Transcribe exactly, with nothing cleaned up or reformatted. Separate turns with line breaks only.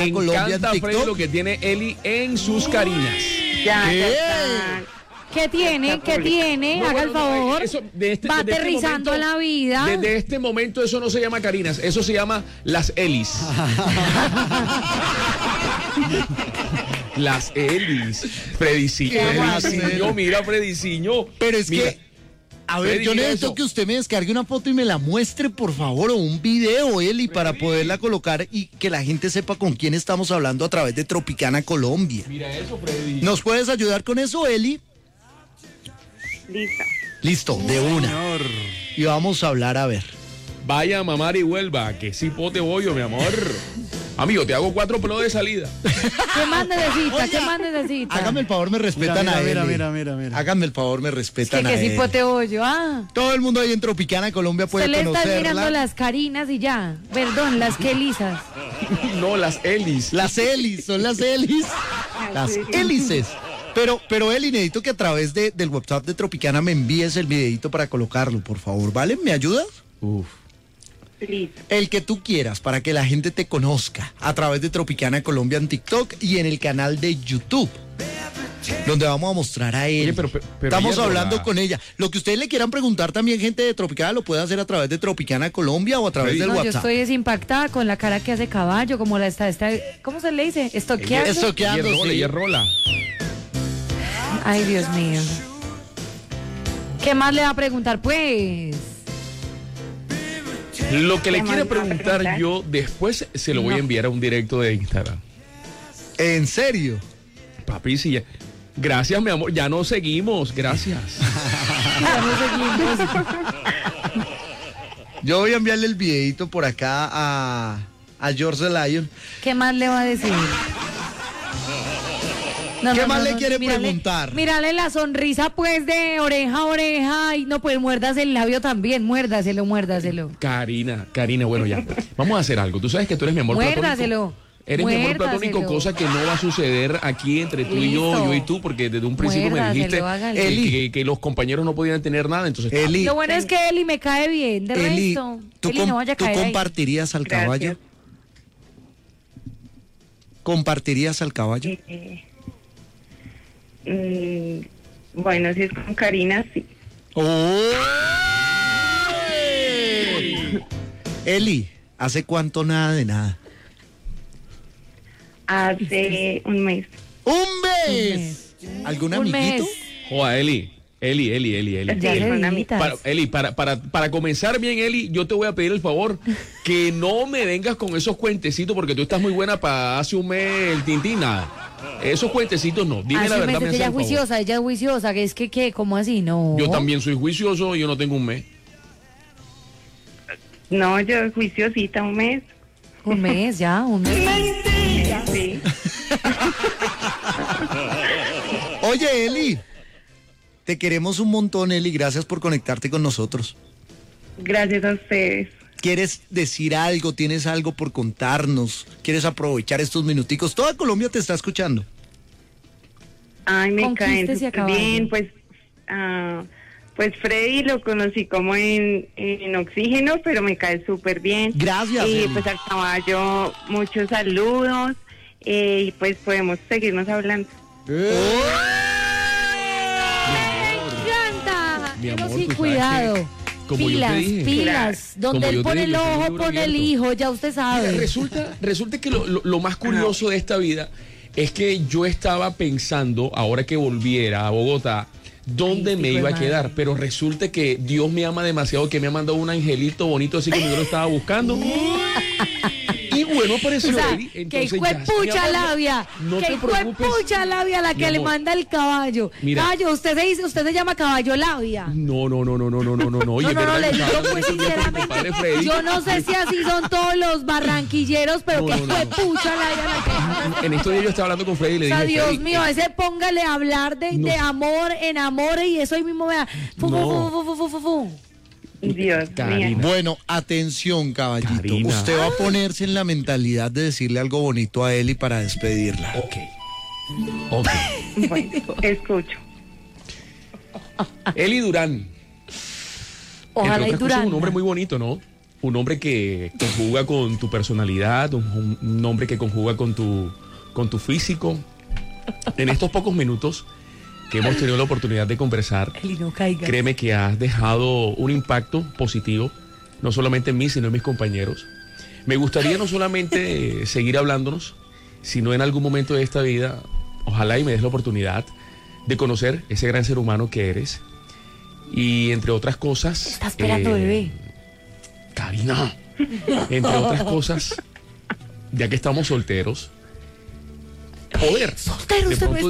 Colombia en
encanta,
TikTok.
Freddy, lo que tiene Eli en sus carinas.
Ya,
¿Qué?
ya está.
¿Qué tiene? ¿Qué tiene?
No,
Haga
bueno,
el
no,
favor.
eso, de este-
Va
desde este
aterrizando
momento-
a la vida.
Desde este momento eso no se llama carinas, eso se llama las Elis. Las Elis. Frediciño,
¿Qué va a
Frediciño,
hacer?
mira Frediciño.
Pero es
Mira,
que, a ver,
Freddy,
yo
mira
necesito
eso.
que usted me descargue una foto y me la muestre, por favor, o un video, Eli, para poderla colocar y que la gente sepa con quién estamos hablando a través de Tropicana Colombia.
Mira eso, Freddy.
¿Nos puedes ayudar con eso, Eli?
Listo.
Listo, de una. Y vamos a hablar, a ver.
Vaya a mamar y vuelva, que sí pote bollo, mi amor. Amigo, te hago cuatro pelos de salida.
¿Qué más necesita?
Oiga,
¿Qué más necesita?
Hágame el favor, me respetan
mira,
a
mira,
Eli.
mira, mira, mira.
Háganme el favor, me
Es que,
respetan a
que
Eli.
si pote bollo, ah.
Todo el mundo ahí en Tropicana Colombia puede
Se le están mirando
conocerla.
las carinas y ya. Perdón, las que lisas.
No, las Elis.
Las Elis, son las Elis. Las hélices. Pero, pero Eli, necesito que a través de, del WhatsApp de Tropicana me envíes el videito para colocarlo, por favor, ¿vale? ¿Me ayudas?
Uf.
Listo.
El que tú quieras, para que la gente te conozca a través de Tropicana Colombia en TikTok y en el canal de YouTube, donde vamos a mostrar a Eli.
Oye, pero- pero
Estamos
ella
hablando
rola.
con ella. Lo que ustedes le quieran preguntar también, gente de Tropicana, lo puede hacer a través de Tropicana Colombia o a través
Freddy.
del
No, yo
WhatsApp.
estoy desimpactada con la cara que hace caballo, como la está, está ¿cómo se le dice? Estoqueando.
Esto-
Ella
Quedando,
rola,
sí.
ella rola.
Ay, Dios mío. ¿Qué más le va a preguntar, pues?
Lo que le
¿Qué
quiero
más va a
preguntar
preguntar?
yo después se lo voy a
No.
enviar a un directo de Instagram.
¿En serio?
Papi, sí, ya. Gracias, mi amor. Ya no seguimos. Gracias.
Ya no seguimos.
Yo voy a enviarle el videito por acá a, a George the Lion.
¿Qué más le va a decir? No,
¿Qué
no,
más
no,
le
no,
quiere
mírale-
preguntar?
Mírale la sonrisa, pues, de oreja a oreja. Y no, pues, muerdas el labio también. Muérdaselo, muérdaselo.
Karina, Karina, bueno, ya. Vamos a hacer algo. Tú sabes que tú eres mi amor
Muérdaselo.
platónico. Eres mi amor platónico,
Muérdaselo.
cosa que no va a suceder aquí entre tú y yo,
Listo.
yo y tú, porque desde un principio me
Muérdaselo,
dijiste
hágale.
que,
Eli.
que- que los compañeros no podían tener nada, entonces...
Eli,
Lo bueno es que Eli me cae bien. De
Eli,
resto,
¿tú,
Eli
com-
no vaya a
tú
caer ahí.
compartirías al
Gracias.
caballo? ¿Compartirías al caballo?
Eh, mm, bueno, si es con Karina, sí.
¡Oy! Eli, ¿hace cuánto nada de nada?
Hace un mes.
¡Un
Un
mes!
mes.
¿Algún
Un
amiguito?
mes.
Joa, Eli, Eli, Eli, Eli, Eli.
Ya
Sí,
le
son
editas.
Para, Eli, para, para, para comenzar bien, Eli, yo te voy a pedir el favor que no me vengas con esos cuentecitos porque tú estás muy buena para hace un mes el tintín, nada. Esos cuentecitos no. Dime
Hace
la
un
verdad,
mes
me
es
haces
que ella es
el favor.
juiciosa, ella es juiciosa, que es que, ¿qué? ¿Cómo así? No.
Yo también soy juicioso y yo no tengo un mes.
No, yo juiciosita un mes.
Un mes, ya, un mes.
Sí.
Oye, Eli, te queremos un montón, Eli. Gracias por conectarte con nosotros.
Gracias a ustedes.
¿Quieres decir algo? ¿Tienes algo por contarnos? ¿Quieres aprovechar estos minuticos? Toda Colombia te está escuchando.
Ay, me caen
Conquístese a
súper
caballo.
bien. Pues, ah, pues Freddy lo conocí como en, en Oxígeno, pero me cae súper bien.
Gracias,
Y
Eli.
pues al caballo, muchos saludos. eh, y pues podemos seguirnos hablando.
¡Encanta!
Mi
Eso
amor,
sí,
tú sabes
cuidado.
que, como yo te
pilas,
dije.
pilas.
Como
Donde
yo
él
te
pone
dije,
el
yo soy un
ojo,
libro
pone el
abierto.
hijo, ya usted
Mira,
sabe.
resulta, resulta que lo, lo- lo más curioso de esta vida es que yo estaba pensando, ahora que volviera a Bogotá, dónde
Ay,
me
hijo de
iba a
madre.
quedar, pero resulta que Dios me ama demasiado que me ha mandado un angelito bonito así como yo lo estaba buscando. Y bueno, apareció
O sea,
Eli,
que
entonces
fue
ya estoy
pucha
hablando.
labia,
No
que
te
fue
preocupes.
pucha labia la
Mi
que le
amor.
manda el caballo.
Mira.
Caballo, usted se dice, usted se llama caballo labia.
No, no, no, no, no, no, no, no, no. Oye,
no, no, no,
¿verdad
le
que
digo
estaba
pues
hablando de eso con mi
sinceramente,
compadre Freddy?
yo no sé si así son todos los barranquilleros, pero
No,
que
no, no,
fue
no.
pucha labia la que manda.
En estos días yo estaba hablando con Freddy y le
O sea,
dije,
Dios
Freddy,
mío,
eh,
ese póngale a hablar de,
No.
de amor, enamore y eso ahí mismo vea. Fu, fu,
No.
fu, fu, fu, fu, fu.
Dios
Karina.
mío.
Bueno, atención, caballito.
Karina.
Usted va a ponerse en la mentalidad de decirle algo bonito a Eli para despedirla.
Ok. Ok.
Bueno, escucho.
Eli Durán.
Ojalá
Entre
y
otras cosas,
Durán.
un nombre muy bonito, ¿no? un hombre que conjuga con tu personalidad, un, un hombre que conjuga con tu, con tu físico. En estos pocos minutos que hemos tenido la oportunidad de conversar,
Eli, no caigas.
créeme que has dejado un impacto positivo, no solamente en mí, sino en mis compañeros. Me gustaría no solamente seguir hablándonos, sino en algún momento de esta vida, ojalá y me des la oportunidad de conocer ese gran ser humano que eres. Y entre otras cosas...
Está esperando,
eh,
bebé.
Karina, entre otras cosas, ya que estamos solteros, poder
Soltero,
de
usted no
pronto